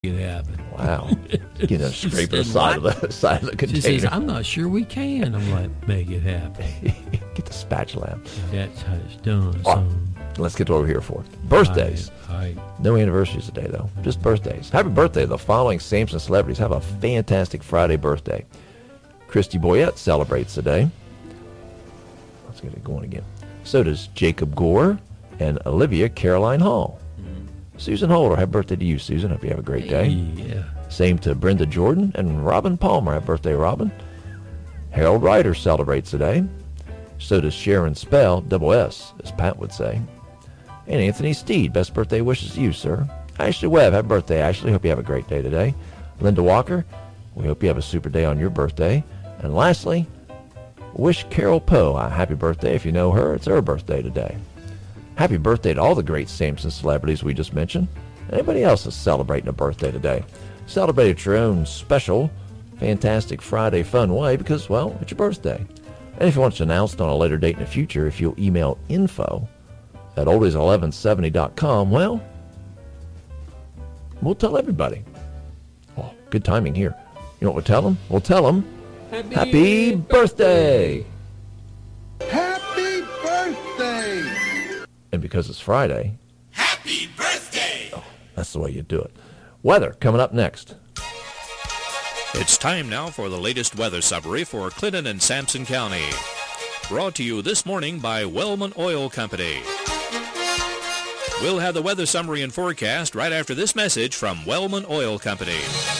it happen. Wow. You know, scrape the side of the container. She says, I'm not sure we can. I'm like, make it happen. Get the spatula. That's how it's done, All son. right, let's get to what we're here for. Birthdays. All right. No anniversaries today, though. Just birthdays. Happy birthday. The following Samson celebrities have a fantastic Friday birthday. Christy Boyette celebrates today. Let's get it going again. So does Jacob Gore and Olivia Caroline Hall. Susan Holder, happy birthday to you, Susan. Hope you have a great day. Yeah. Same to Brenda Jordan and Robin Palmer. Happy birthday, Robin. Harold Ryder celebrates today. So does Sharon Spell, double S, as Pat would say. And Anthony Steed, best birthday wishes to you, sir. Ashley Webb, happy birthday, Ashley. Hope you have a great day today. Linda Walker, we hope you have a super day on your birthday. And lastly, wish Carol Poe a happy birthday. If you know her, it's her birthday today. Happy birthday to all the great Samson celebrities we just mentioned. Anybody else that's celebrating a birthday today? Celebrate at your own special, fantastic Friday fun way because, well, it's your birthday. And if you want it announced on a later date in the future, if you'll email info@oldies1170.com, well, we'll tell everybody. Oh, good timing here. You know what we'll tell them? We'll tell them, Happy birthday! Happy birthday! And because it's Friday, Happy birthday! oh, that's the way you do it. Weather coming up next. It's time now for the latest weather summary for Clinton and Sampson County. Brought to you this morning by Wellman Oil Company. We'll have the weather summary and forecast right after this message from Wellman Oil Company.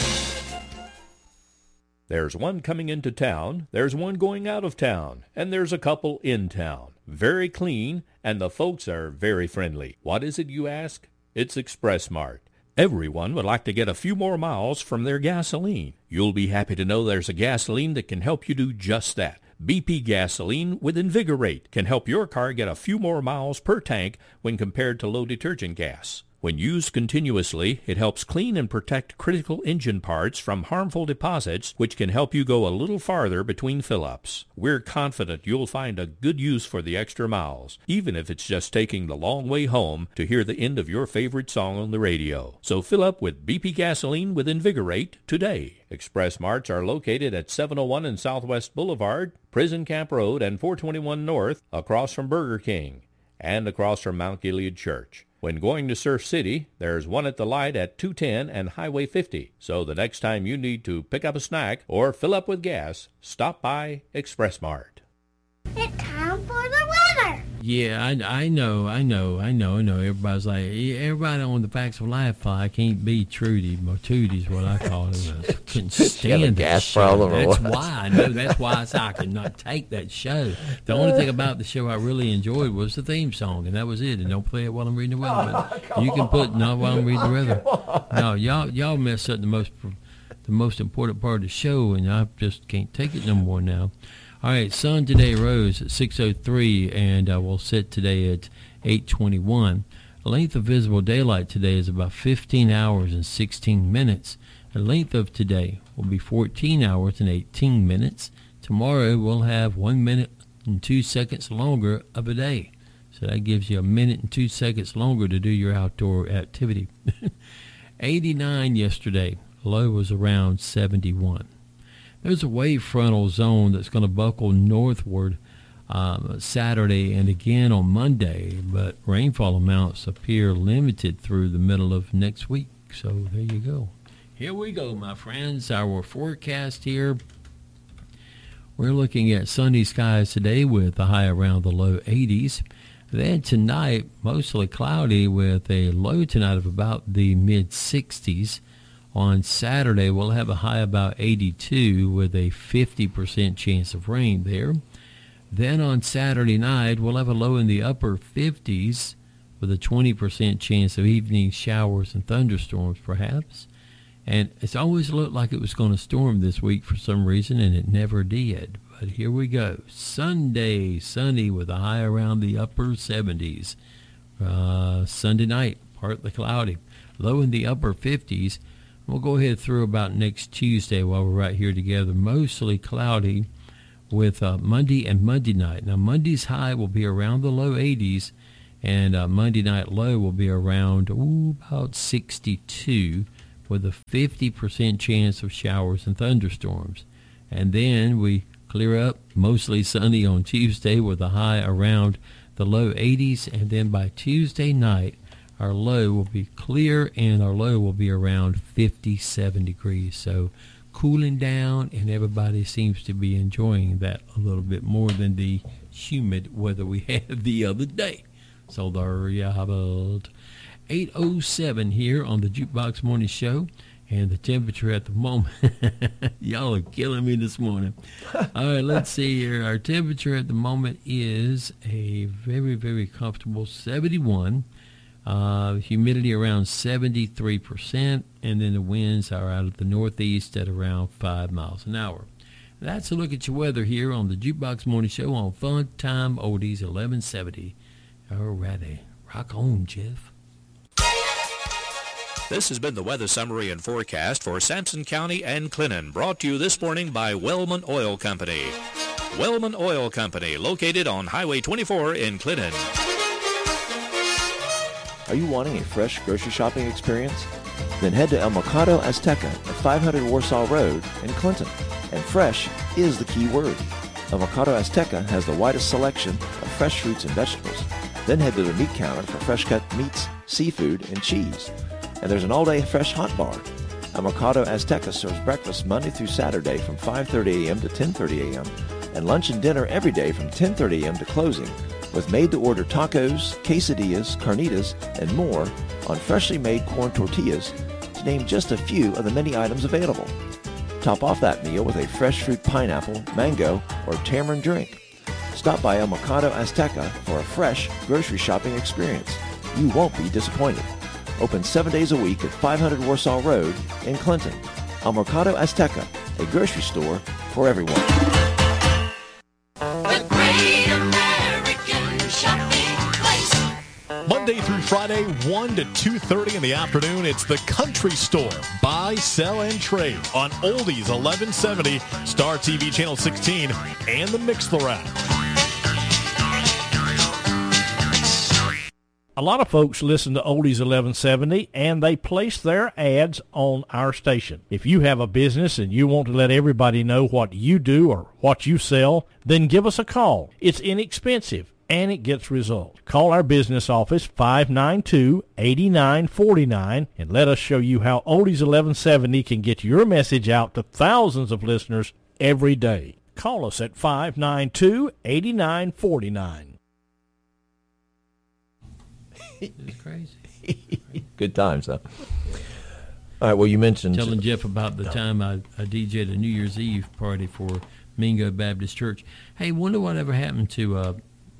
There's one coming into town, there's one going out of town, and there's a couple in town. Very clean, and the folks are very friendly. What is it, you ask? It's Express Mart. Everyone would like to get a few more miles from their gasoline. You'll be happy to know there's a gasoline that can help you do just that. BP gasoline with Invigorate can help your car get a few more miles per tank when compared to low detergent gas. When used continuously, it helps clean and protect critical engine parts from harmful deposits, which can help you go a little farther between fill-ups. We're confident you'll find a good use for the extra miles, even if it's just taking the long way home to hear the end of your favorite song on the radio. So fill up with BP gasoline with Invigorate today. Express Marts are located at 701 and Southwest Boulevard, Prison Camp Road, and 421 North, across from Burger King, and across from Mount Gilead Church. When going to Surf City, there's one at the light at 210 and Highway 50. So the next time you need to pick up a snack or fill up with gas, stop by Express Mart. It's time for the weather. Yeah, I know. Everybody's like, everybody on the Facts of Life, I can't be Trudy, or Tootie's what I call it. I couldn't stand that gas show. problem or That's what? why I know. That's why I said I could not take that show. The only thing about the show I really enjoyed was the theme song, and that was it. And don't play it while I'm reading the weather. But you can put not while I'm reading the weather. No, y'all mess up the most important part of the show, and I just can't take it no more now. All right, sun today rose at 6:03 and will set today at 8:21. The length of visible daylight today is about 15 hours and 16 minutes. The length of today will be 14 hours and 18 minutes. Tomorrow we'll have 1 minute and 2 seconds longer of a day. So that gives you a minute and 2 seconds longer to do your outdoor activity. 89 yesterday. Low was around 71. There's a wave frontal zone that's going to buckle northward Saturday and again on Monday, but rainfall amounts appear limited through the middle of next week. So there you go. Here we go, my friends. Our forecast here. We're looking at sunny skies today with a high around the low 80s. Then tonight, mostly cloudy with a low tonight of about the mid-60s. On Saturday, we'll have a high about 82 with a 50% chance of rain there. Then on Saturday night, we'll have a low in the upper 50s with a 20% chance of evening showers and thunderstorms perhaps. And it's always looked like it was going to storm this week for some reason, and it never did. But here we go. Sunday, sunny with a high around the upper 70s. Sunday night, partly cloudy. Low in the upper 50s. We'll go ahead through about next Tuesday while we're right here together. Mostly cloudy with Monday and Monday night. Now, Monday's high will be around the low 80s, and Monday night low will be around about 62. with a 50% chance of showers and thunderstorms. And then we clear up, mostly sunny on Tuesday with a high around the low 80s. And then by Tuesday night, our low will be clear and our low will be around 57 degrees. So cooling down, and everybody seems to be enjoying that a little bit more than the humid weather we had the other day. So there you have it. 8:07 here on the Jukebox Morning Show, and the temperature at the moment, y'all are killing me this morning. All right, let's see here. Our temperature at the moment is a very, very comfortable 71. Humidity around 73%, and then the winds are out of the northeast at around 5 miles an hour. That's a look at your weather here on the Jukebox Morning Show on Fun Time Oldies 1170. Alrighty, rock on, Jeff. This has been the weather summary and forecast for Sampson County and Clinton, brought to you this morning by Wellman Oil Company. Wellman Oil Company, located on Highway 24 in Clinton. Are you wanting a fresh grocery shopping experience? Then head to El Mercado Azteca at 500 Warsaw Road in Clinton. And fresh is the key word. El Mercado Azteca has the widest selection of fresh fruits and vegetables. Then head to the meat counter for fresh cut meats, seafood, and cheese. And there's an all-day fresh hot bar. El Mercado Azteca serves breakfast Monday through Saturday from 5:30 a.m. to 10:30 a.m. and lunch and dinner every day from 10:30 a.m. to closing, with made-to-order tacos, quesadillas, carnitas, and more on freshly made corn tortillas, to name just a few of the many items available. Top off that meal with a fresh fruit pineapple, mango, or tamarind drink. Stop by El Mercado Azteca for a fresh grocery shopping experience. You won't be disappointed. Open 7 days a week at 500 Warsaw Road in Clinton. El Mercado Azteca, a grocery store for everyone. The Great American Shopping Place. Monday through Friday, 1 to 2:30 in the afternoon, it's the Country Store. Buy, sell, and trade on Oldies 1170, Star TV Channel 16, and the Mixlr app. A lot of folks listen to Oldies 1170, and they place their ads on our station. If you have a business and you want to let everybody know what you do or what you sell, then give us a call. It's inexpensive, and it gets results. Call our business office, 592-8949, and let us show you how Oldies 1170 can get your message out to thousands of listeners every day. Call us at 592-8949. It's crazy. Good times, huh? All right, well, you mentioned... Telling Jeff about the time I DJ'd a New Year's Eve party for Mingo Baptist Church. Hey, wonder what ever happened to, oh,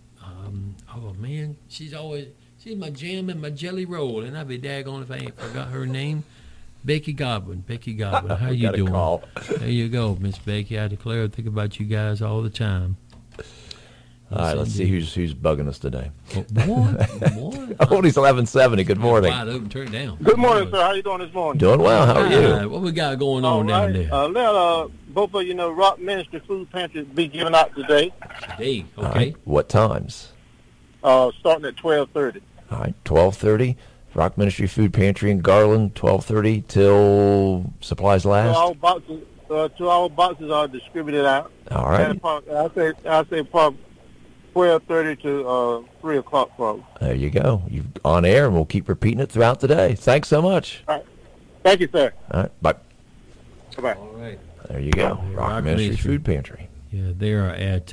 man, she's my jam and my jelly roll, and I'd be daggone if I ain't forgot her name. Becky Godwin. How you doing? Call. There you go, Miss Becky. I declare I think about you guys all the time. All right, let's see who's bugging us today. Boy. Oldies 1170, good morning. Wide open, turn it down. Good morning, sir. How you doing this morning? Doing well, how are you? What we got going on down there? Let both of you know Rock Ministry Food Pantry be given out today. Today, okay. All right, what times? Starting at 12:30. All right, 12:30, Rock Ministry Food Pantry in Garland, 12:30 till supplies last. 2 hour boxes are distributed out. All right. I say probably 12:30 to 3 o'clock, probably. There you go. You're on air, and we'll keep repeating it throughout the day. Thanks so much. All right. Thank you, sir. All right, bye. Bye-bye. All right. There you go. Rock Ministry Food Pantry. Yeah, they are at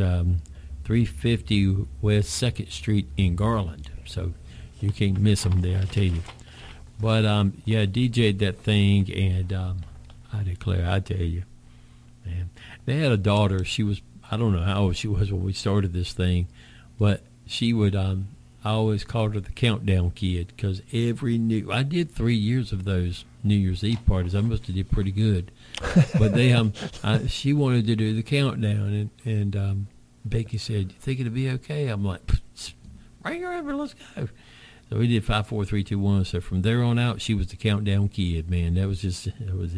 350 West 2nd Street in Garland. So you can't miss them there, I tell you. But, yeah, DJ'd that thing, and I declare, I tell you, man. They had a daughter. She was, I don't know how old she was when we started this thing, but she would, I always called her the countdown kid, because I did 3 years of those New Year's Eve parties. I must have did pretty good. But she wanted to do the countdown, and Becky said, "You think it'll be okay?" I'm like, "Bring her over, let's go." So we did 5, 4, 3, 2, 1. So from there on out, she was the countdown kid, man. That was it.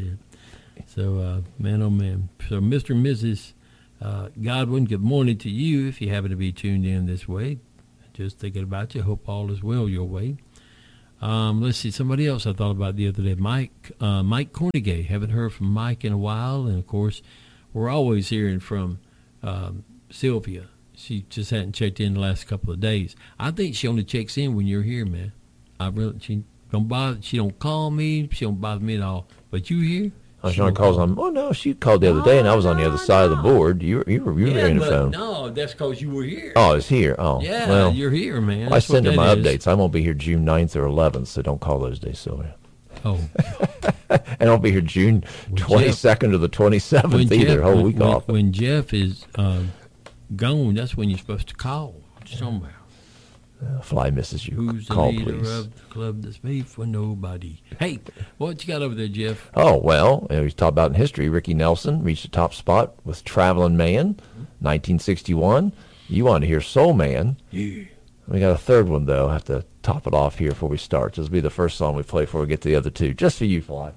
So, man, oh, man. So Mr. and Mrs. Godwin, good morning to you if you happen to be tuned in this way. Just thinking about you. Hope all is well your way. Let's see, somebody else I thought about the other day, Mike Cornegay. Haven't heard from Mike in a while, and of course, we're always hearing from Sylvia. She just hadn't checked in the last couple of days. I think she only checks in when you're here, man. She don't bother. She don't call me. She don't bother me at all. But you here? She calls on. Oh no, she called the other day, and I was on the other side of the board. You were there in the phone. No, that's because you were here. Oh, I was here. Oh, yeah, well, you're here, man. Well, I send her my updates. I won't be here June 9th or 11th, so don't call those days, Sylvia. Oh. And I'll be here June 22nd or the 27th either. Whole week off. When Jeff is gone, that's when you're supposed to call somewhere. Fly misses you. Who's the call, leader please. of the club that's made for nobody? Hey, what you got over there, Jeff? Oh, well, we talked about in history, Ricky Nelson reached the top spot with Traveling Man, 1961. You want to hear Soul Man. Yeah. We got a third one, though. I have to top it off here before we start. This will be the first song we play before we get to the other two. Just for you, Fly.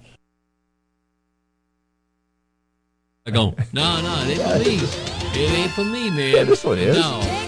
No, it ain't for me. It ain't for me, man. Yeah, this one is. No.